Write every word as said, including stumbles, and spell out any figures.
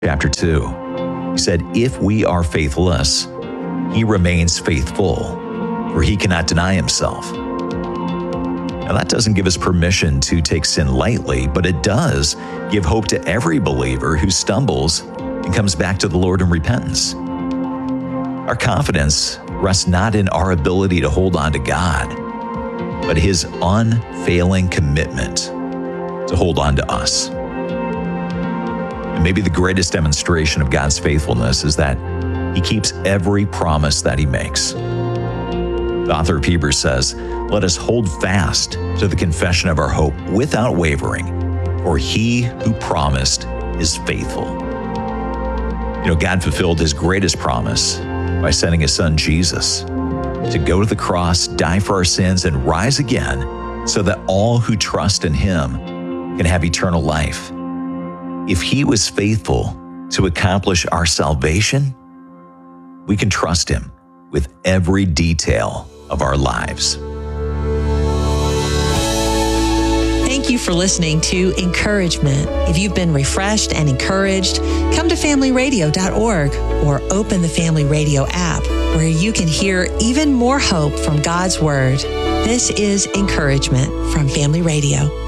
chapter two. He said, if we are faithless, he remains faithful, for he cannot deny himself. Now, that doesn't give us permission to take sin lightly, but it does give hope to every believer who stumbles and comes back to the Lord in repentance. Our confidence rests not in our ability to hold on to God, but his unfailing commitment to hold on to us. And maybe the greatest demonstration of God's faithfulness is that he keeps every promise that he makes. The author of Hebrews says, let us hold fast to the confession of our hope without wavering, for he who promised is faithful. You know, God fulfilled his greatest promise by sending his son Jesus to go to the cross, die for our sins, and rise again so that all who trust in him can have eternal life. If he was faithful to accomplish our salvation, we can trust him with every detail of our lives. Thank you for listening to Encouragement. If you've been refreshed and encouraged, come to family radio dot org or open the Family Radio app, where you can hear even more hope from God's Word. This is Encouragement from Family Radio.